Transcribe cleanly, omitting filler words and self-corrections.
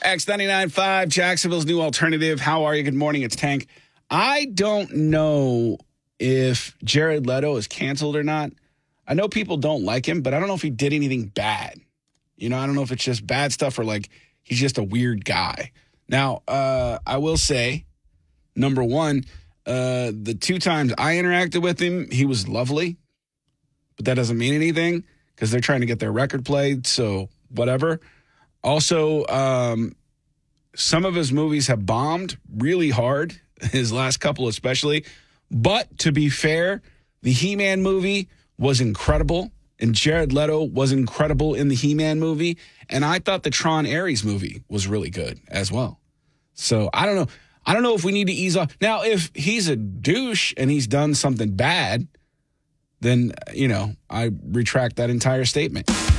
X99.5, Jacksonville's new alternative. How are you? Good morning. It's Tank. I don't know if Jared Leto is canceled or not. I know people don't like him, but I don't know if he did anything bad. I don't know if it's just bad stuff or like he's just a weird guy. Now, I will say, number one, the 2 times I interacted with him, he was lovely, but that doesn't mean anything because they're trying to get their record played, so whatever. Also, some of his movies have bombed really hard, his last couple especially. But to be fair, the He-Man movie was incredible, and Jared Leto was incredible in the He-Man movie. And I thought the Tron Ares movie was really good as well. So I don't know. I don't know if we need to ease off. Now, if he's a douche and he's done something bad, then, I retract that entire statement.